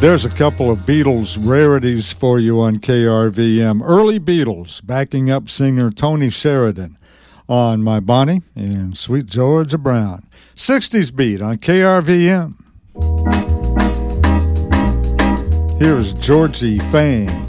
There's a couple of Beatles rarities for you on KRVM. Early Beatles backing up singer Tony Sheridan on My Bonnie and Sweet Georgia Brown. 60s beat on KRVM. Here's Georgie Fame.